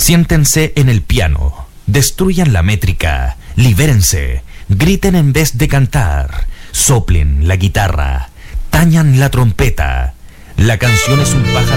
Siéntense en el piano, destruyan la métrica, libérense, griten en vez de cantar, soplen la guitarra, tañan la trompeta. La canción es un pájaro